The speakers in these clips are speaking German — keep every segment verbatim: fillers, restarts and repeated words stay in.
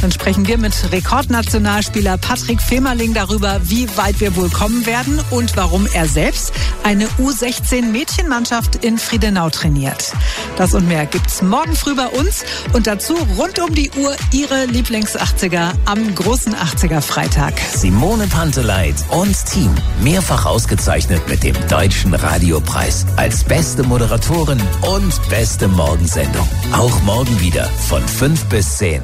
Dann sprechen wir mit Rekordnationalspieler Patrick Femerling darüber, wie weit wir wohl kommen werden und warum er selbst eine U sechzehn Mädchenmannschaft in Friedenau trainiert. Das und mehr gibt's morgen früh bei uns und dazu rund um die Uhr Ihre Lieblings-achtziger am großen achtziger-Freitag. Simone Panteleit und Team, mehrfach ausgezeichnet mit dem Deutschen Radiopreis als beste Moderatorin und beste Morgensendung. Auch morgen wieder von fünf bis zehn.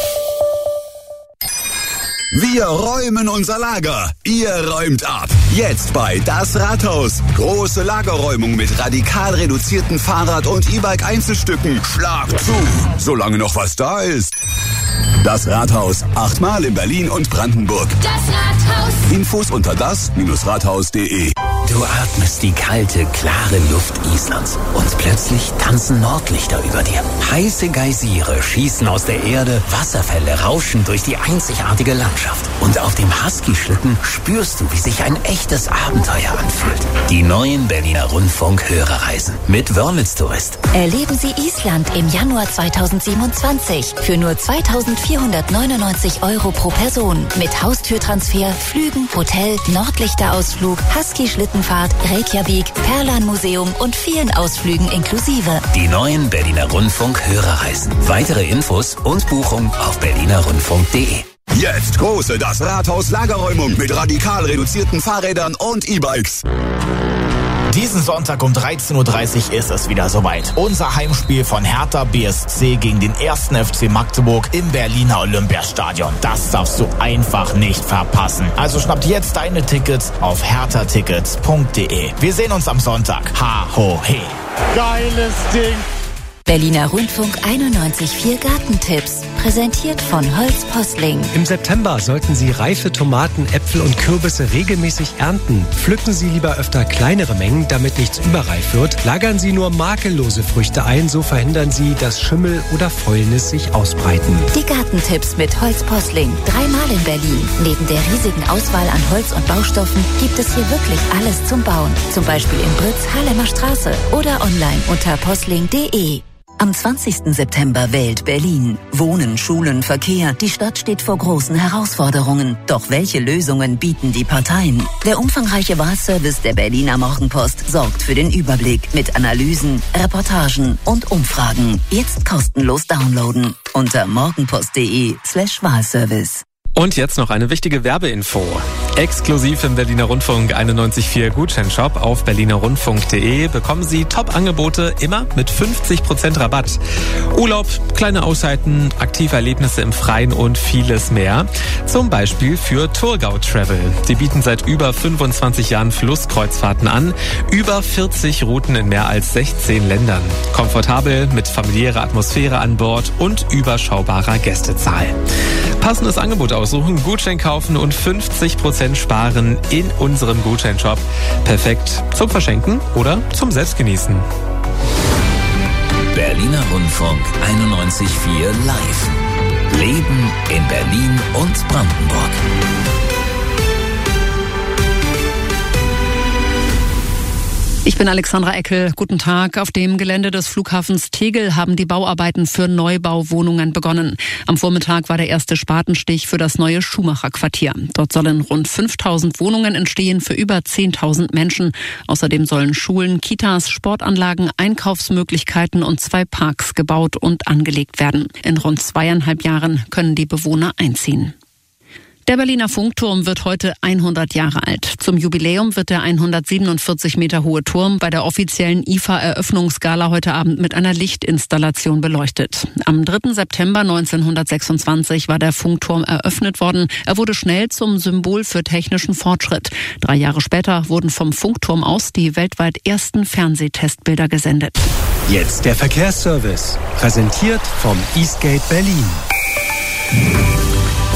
Wir räumen unser Lager. Ihr räumt ab. Jetzt bei Das Rathaus. Große Lagerräumung mit radikal reduzierten Fahrrad- und E-Bike-Einzelstücken. Schlag zu, solange noch was da ist. Das Rathaus. Achtmal in Berlin und Brandenburg. Das Rathaus. Infos unter das Rathaus punkt de. Du atmest die kalte, klare Luft Islands und plötzlich tanzen Nordlichter über dir. Heiße Geysire schießen aus der Erde, Wasserfälle rauschen durch die einzigartige Landschaft. Und auf dem Husky-Schlitten spürst du, wie sich ein echtes Abenteuer anfühlt. Die neuen Berliner Rundfunk-Hörerreisen mit Wörlitz Tourist. Erleben Sie Island im Januar zweitausendsiebenundzwanzig für nur zweitausendvierhundertneunundneunzig Euro pro Person. Mit Haustürtransfer, Flügen, Hotel, Nordlichterausflug, Husky-Schlittenfahrt, Reykjavik, Perlan-Museum und vielen Ausflügen inklusive. Die neuen Berliner Rundfunk-Hörerreisen. Weitere Infos und Buchung auf berliner rundfunk punkt de. Jetzt große Das Rathaus Lagerräumung mit radikal reduzierten Fahrrädern und E-Bikes. Diesen Sonntag um dreizehn Uhr dreißig ist es wieder soweit. Unser Heimspiel von Hertha B S C gegen den ersten F C Magdeburg im Berliner Olympiastadion. Das darfst du einfach nicht verpassen. Also schnappt jetzt deine Tickets auf hertha tickets punkt de. Wir sehen uns am Sonntag. Ha, ho, he. Geiles Ding. Berliner Rundfunk einundneunzig Komma vier Gartentipps. Präsentiert von Holz Postling. Im September sollten Sie reife Tomaten, Äpfel und Kürbisse regelmäßig ernten. Pflücken Sie lieber öfter kleinere Mengen, damit nichts überreif wird. Lagern Sie nur makellose Früchte ein, so verhindern Sie, dass Schimmel oder Fäulnis sich ausbreiten. Die Gartentipps mit Holz Postling. Dreimal in Berlin. Neben der riesigen Auswahl an Holz und Baustoffen gibt es hier wirklich alles zum Bauen. Zum Beispiel in Britz, Harlemer Straße oder online unter postling punkt de. Am zwanzigsten September wählt Berlin. Wohnen, Schulen, Verkehr. Die Stadt steht vor großen Herausforderungen. Doch welche Lösungen bieten die Parteien? Der umfangreiche Wahlservice der Berliner Morgenpost sorgt für den Überblick mit Analysen, Reportagen und Umfragen. Jetzt kostenlos downloaden unter morgenpost.de slash Wahlservice. Und jetzt noch eine wichtige Werbeinfo. Exklusiv im Berliner Rundfunk einundneunzig Komma vier Gutscheinshop auf berliner rundfunk punkt de bekommen Sie Top-Angebote immer mit fünfzig Prozent Rabatt. Urlaub, kleine Auszeiten, aktive Erlebnisse im Freien und vieles mehr. Zum Beispiel für Thurgau Travel. Die bieten seit über fünfundzwanzig Jahren Flusskreuzfahrten an. Über vierzig Routen in mehr als sechzehn Ländern. Komfortabel, mit familiärer Atmosphäre an Bord und überschaubarer Gästezahl. Passendes Angebot aussuchen, Gutschein kaufen und fünfzig Prozent sparen in unserem Gutscheinshop. Perfekt zum Verschenken oder zum Selbstgenießen. Berliner Rundfunk einundneunzig Komma vier live. Leben in Berlin und Brandenburg. Ich bin Alexandra Eckel. Guten Tag. Auf dem Gelände des Flughafens Tegel haben die Bauarbeiten für Neubauwohnungen begonnen. Am Vormittag war der erste Spatenstich für das neue Schumacher-Quartier. Dort sollen rund fünftausend Wohnungen entstehen für über zehntausend Menschen. Außerdem sollen Schulen, Kitas, Sportanlagen, Einkaufsmöglichkeiten und zwei Parks gebaut und angelegt werden. In rund zweieinhalb Jahren können die Bewohner einziehen. Der Berliner Funkturm wird heute hundert Jahre alt. Zum Jubiläum wird der hundertsiebenundvierzig Meter hohe Turm bei der offiziellen I F A-Eröffnungsgala heute Abend mit einer Lichtinstallation beleuchtet. Am dritten September neunzehnhundertsechsundzwanzig war der Funkturm eröffnet worden. Er wurde schnell zum Symbol für technischen Fortschritt. Drei Jahre später wurden vom Funkturm aus die weltweit ersten Fernsehtestbilder gesendet. Jetzt der Verkehrsservice, präsentiert vom Eastgate Berlin. siebzehn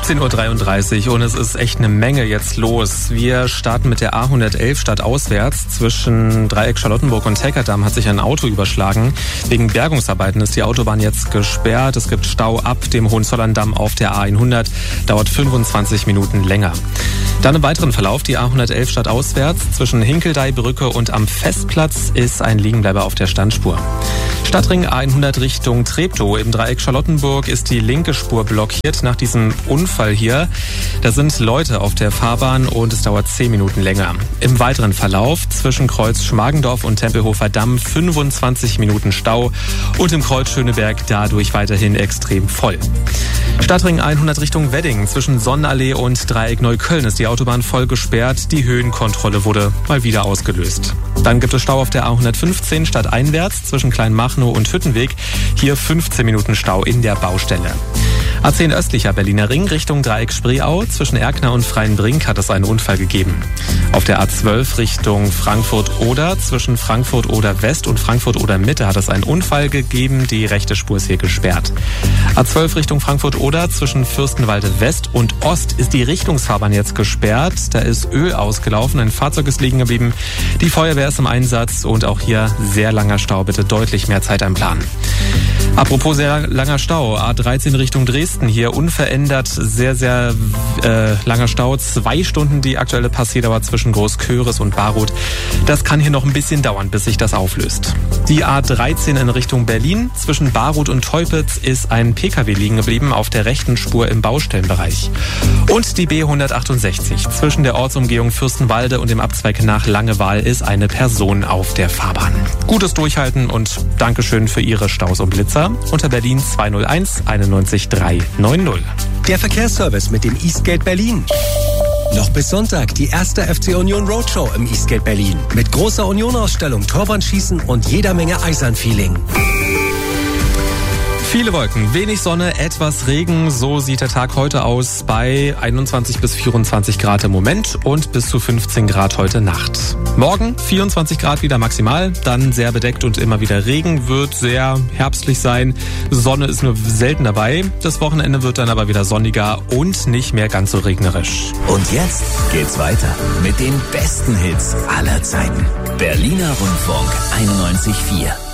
siebzehn Uhr dreiunddreißig und es ist echt eine Menge jetzt los. Wir starten mit der A hundertelf stadtauswärts. Zwischen Dreieck Charlottenburg und Täckerdamm hat sich ein Auto überschlagen. Wegen Bergungsarbeiten ist die Autobahn jetzt gesperrt. Es gibt Stau ab dem Hohenzollerndamm auf der A hundert. Dauert fünfundzwanzig Minuten länger. Dann im weiteren Verlauf die A hundertelf stadtauswärts. Zwischen Hinkeldeihbrücke und am Festplatz ist ein Liegenbleiber auf der Standspur. Stadtring A hundert Richtung Treptow. Im Dreieck Charlottenburg ist die linke Spur blockiert nach diesem Unfall hier. Da sind Leute auf der Fahrbahn und es dauert zehn Minuten länger. Im weiteren Verlauf zwischen Kreuz Schmargendorf und Tempelhofer Damm fünfundzwanzig Minuten Stau und im Kreuz Schöneberg dadurch weiterhin extrem voll. Stadtring A hundert Richtung Wedding. Zwischen Sonnenallee und Dreieck Neukölln ist die Autobahn voll gesperrt. Die Höhenkontrolle wurde mal wieder ausgelöst. Dann gibt es Stau auf der A hundertfünfzehn stadteinwärts zwischen Kleinmachnow und Hüttenweg. Hier fünfzehn Minuten Stau in der Baustelle. A zehn östlicher Berliner Ring Richtung Dreieck Spreeau. Zwischen Erkner und Freienbrink hat es einen Unfall gegeben. Auf der A zwölf Richtung Frankfurt-Oder. Zwischen Frankfurt-Oder West und Frankfurt-Oder Mitte hat es einen Unfall gegeben. Die rechte Spur ist hier gesperrt. A zwölf Richtung Frankfurt-Oder. Zwischen Fürstenwalde West und Ost ist die Richtungsfahrbahn jetzt gesperrt. Da ist Öl ausgelaufen. Ein Fahrzeug ist liegen geblieben. Die Feuerwehr ist im Einsatz und auch hier sehr langer Stau. Bitte deutlich mehr Zeit einplanen. Apropos sehr langer Stau. A dreizehn Richtung Dresden. Hier unverändert sehr, sehr äh, langer Stau. Zwei Stunden die aktuelle Passagierdauer zwischen Großköris und Baruth. Das kann hier noch ein bisschen dauern, bis sich das auflöst. Die A dreizehn in Richtung Berlin. Zwischen Baruth und Teupitz ist ein Pkw liegen geblieben auf der rechten Spur im Baustellenbereich. Und die B hundertachtundsechzig. Zwischen der Ortsumgehung Fürstenwalde und dem Abzweig nach Langewahl ist eine Person auf der Fahrbahn. Gutes Durchhalten und Dankeschön für Ihre Staus und Blitzer unter Berlin zwei null eins einundneunzig drei neun null. Der Verkehrsservice mit dem Eastgate Berlin. Noch bis Sonntag die erste F C Union Roadshow im Eastgate Berlin. Mit großer Union-Ausstellung, Torwandschießen und jeder Menge Eisern-Feeling. Viele Wolken, wenig Sonne, etwas Regen. So sieht der Tag heute aus bei einundzwanzig bis vierundzwanzig Grad im Moment und bis zu fünfzehn Grad heute Nacht. Morgen vierundzwanzig Grad wieder maximal, dann sehr bedeckt und immer wieder Regen, wird sehr herbstlich sein. Sonne ist nur selten dabei. Das Wochenende wird dann aber wieder sonniger und nicht mehr ganz so regnerisch. Und jetzt geht's weiter mit den besten Hits aller Zeiten. Berliner Rundfunk einundneunzig Komma vier.